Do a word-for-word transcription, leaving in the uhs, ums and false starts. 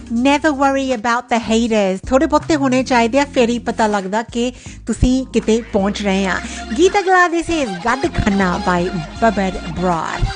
never worry about the haters ਥੋੜੇ ਬਹੁਤੇ ਹੋਣੇ ਚਾਹੀਦੇ ਆ ਫਿਰ ਹੀ ਪਤਾ ਲੱਗਦਾ ਕਿ ਤੁਸੀਂ ਕਿਤੇ ਪਹੁੰਚ ਰਹੇ ਆ ਗੀਤ ਅਗਲਾ this is ਗੱਡ ਖਾਨਾ by Babad Broad